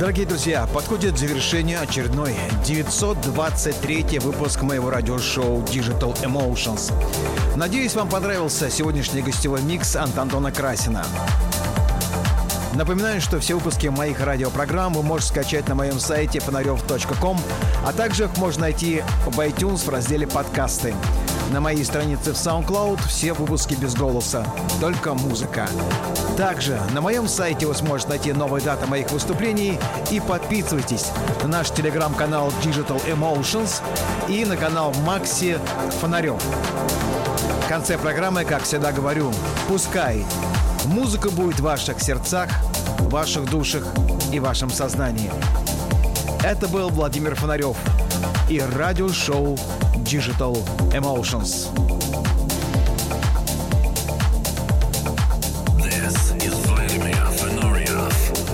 Дорогие друзья, подходит к завершению очередной 923-й выпуск моего радиошоу Digital Emotions. Надеюсь, вам понравился сегодняшний гостевой микс от Антона Красина. Напоминаю, что все выпуски моих радиопрограмм вы можете скачать на моем сайте fonarev.com, а также их можно найти в iTunes в разделе «Подкасты». На моей странице в SoundCloud все выпуски без голоса, только музыка. Также на моем сайте вы сможете найти новые даты моих выступлений и подписывайтесь на наш телеграм-канал Digital Emotions и на канал Макси Фонарев. В конце программы, как всегда говорю, пускай музыка будет в ваших сердцах, в ваших душах и в вашем сознании. Это был Владимир Фонарев и радиошоу Digital Emotions.